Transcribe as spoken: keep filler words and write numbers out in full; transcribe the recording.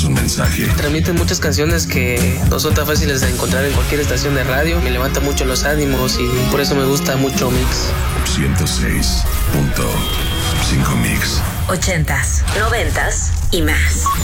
mandas un mensaje. Transmiten muchas canciones que no son tan fáciles de encontrar en cualquier estación de radio. Me levanta mucho los ánimos y por eso me gusta mucho Mix. ciento seis punto cinco Mix. Ochentas, noventas y más.